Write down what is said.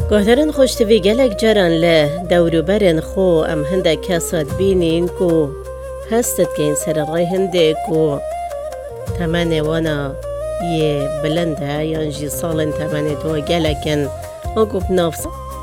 گهترین خوشتوی گلک جران له دورو برن خو ام هنده کساد بینین کو هستت که این سرقای هنده کو تمنه وانا یه بلنده یعنی سالن تمنه تو گلکن اگو بنافس